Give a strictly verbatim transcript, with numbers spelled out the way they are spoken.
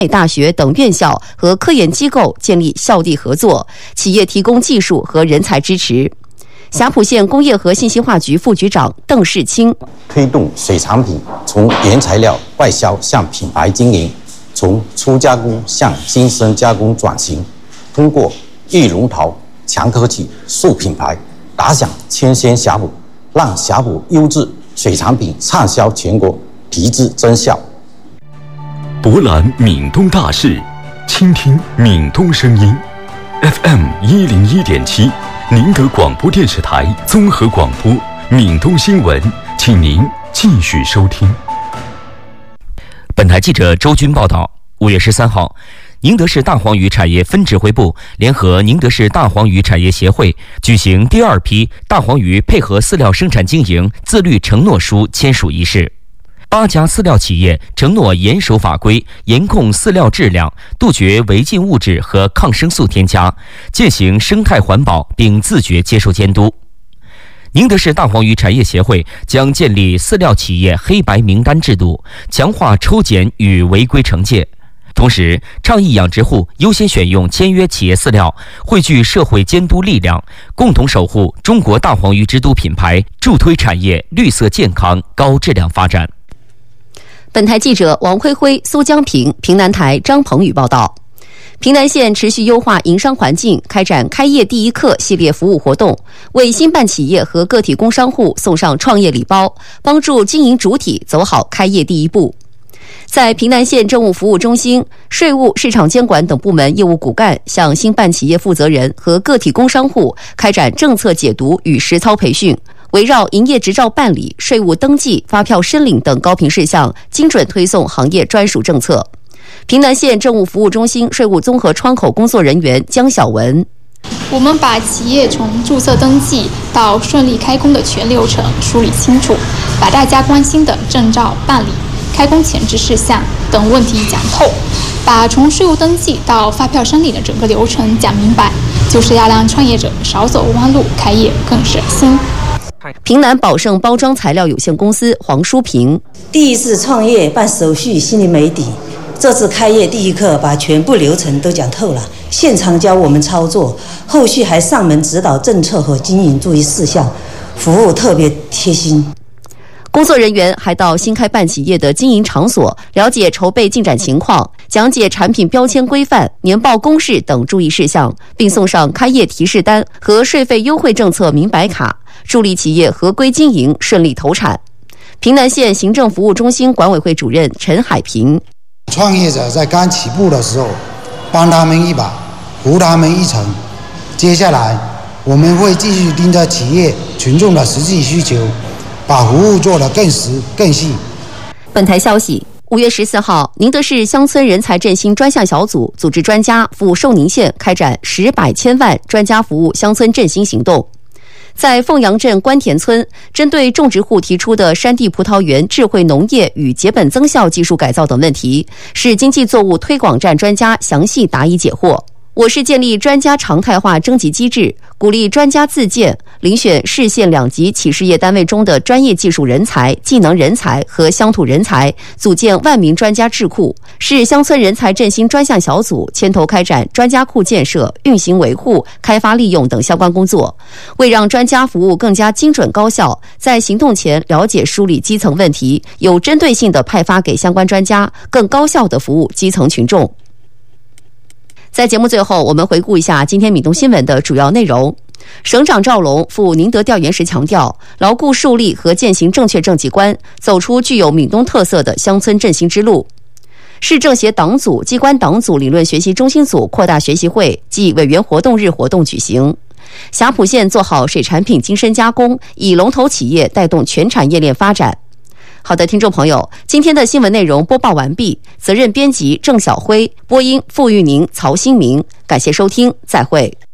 大学等院校和科研机构建立校地合作，企业提供技术和人才支持。霞浦县工业和信息化局副局长邓世清推动水产品从原材料外销向品牌经营，从初加工向精深加工转型，通过玉龙桃强科技树品牌打响千仙霞浦，让霞浦优质水产品畅销全国，提质增效。 博览闽东大事，倾听闽东声音 ，F M 一零一点七，宁德广播电视台综合广播，闽东新闻，请您继续收听。 本台记者周军报道，五月十三号，宁德市大黄鱼产业分指挥部联合宁德市大黄鱼产业协会举行第二批大黄鱼配合饲料生产经营自律承诺书签署仪式。八家饲料企业承诺严守法规，严控饲料质量，杜绝违禁物质和抗生素添加，践行生态环保，并自觉接受监督。宁德市大黄鱼产业协会将建立饲料企业黑白名单制度，强化抽检与违规惩戒。同时，倡议养殖户优先选用签约企业饲料，汇聚社会监督力量，共同守护中国大黄鱼之都品牌，助推产业绿色健康、高质量发展。 本台记者王辉辉、苏江平、平南台张鹏宇报道。平南县持续优化营商环境，开展开业第一课系列服务活动，为新办企业和个体工商户送上创业礼包，帮助经营主体走好开业第一步。在平南县政务服务中心、税务、市场监管等部门业务骨干向新办企业负责人和个体工商户开展政策解读与实操培训，围绕营业执照办理、税务登记、发票申领等高频事项，精准推送行业专属政策。平南县政务服务中心税务综合窗口工作人员江晓文： 我们把企业从注册登记到顺利开工的全流程梳理清楚，把大家关心的证照办理、开工前置事项等问题讲透，把从税务登记到发票申领的整个流程讲明白，就是要让创业者少走弯路，开业更省心。 平南宝盛包装材料有限公司黄淑平： 第一次创业办手续心里没底，这次开业第一课把全部流程都讲透了，现场教我们操作，后续还上门指导政策和经营注意事项，服务特别贴心。 工作人员还到新开办企业的经营场所，了解筹备进展情况，讲解产品标签规范、年报公示等注意事项，并送上开业提示单和税费优惠政策明白卡，助力企业合规经营，顺利投产。平南县行政服务中心管委会主任陈海平： 创业者在刚起步的时候，帮他们一把，扶他们一程。接下来，我们会继续盯着企业群众的实际需求，把服务做得更实更细。 本台消息，五月十四号，宁德市乡村人才振兴专项小组组织专家赴寿宁县开展十百千万专家服务乡村振兴行动。在凤阳镇关田村，针对种植户提出的山地葡萄园智慧农业与节本增效技术改造等问题，市经济作物推广站专家详细答疑解惑。我市建立专家常态化征集机制，鼓励专家自荐，遴选市县两级企事业单位中的专业技术人才、技能人才和乡土人才，组建万名专家智库。市乡村人才振兴专项小组牵头开展专家库建设、运行维护、开发利用等相关工作。为让专家服务更加精准高效，在行动前了解梳理基层问题，有针对性地派发给相关专家，更高效地服务基层群众。在节目最后，我们回顾一下今天闽东新闻的主要内容。省长赵龙赴宁德调研时强调，牢固树立和践行正确政绩观，走出具有闽东特色的乡村振兴之路。市政协党组、机关党组理论学习中心组扩大学习会暨委员活动日活动举行。霞浦县做好水产品精深加工，以龙头企业带动全产业链发展。好的，听众朋友，今天的新闻内容播报完毕，责任编辑郑晓辉，播音付玉宁、曹新明，感谢收听，再会。